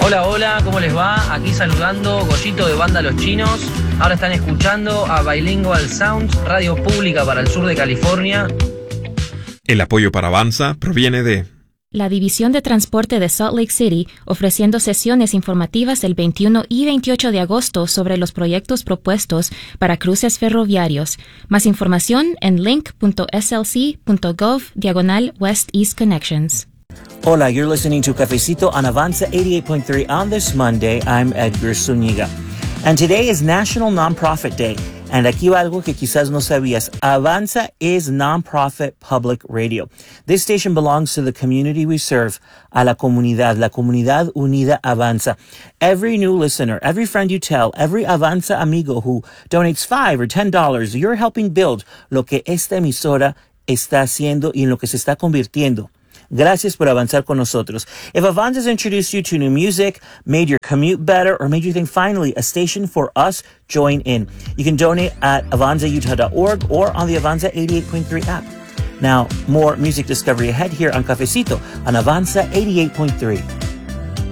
Hola, hola, ¿cómo les va? Aquí saludando Goyito de Banda Los Chinos. Ahora están escuchando a Bilingual Sounds, radio pública para el sur de California. El apoyo para Avanza proviene de la División de Transporte de Salt Lake City, ofreciendo sesiones informativas el 21 y 28 de agosto sobre los proyectos propuestos para cruces ferroviarios. Más información en link.slc.gov/West East Connections. Hola, you're listening to Cafecito on Avanza 88.3. On this Monday, I'm Edgar Zúñiga. And today is National Nonprofit Day. And aquí va algo que quizás no sabías. Avanza is nonprofit public radio. This station belongs to the community we serve, a la comunidad unida Avanza. Every new listener, every friend you tell, every Avanza amigo who donates $5 or $10, you're helping build lo que esta emisora está haciendo y en lo que se está convirtiendo. Gracias por avanzar con nosotros. If Avanza has introduced you to new music, made your commute better, or made you think finally a station for us, join in. You can donate at avanzautah.org or on the Avanza 88.3 app. Now, more music discovery ahead here on Cafecito on Avanza 88.3.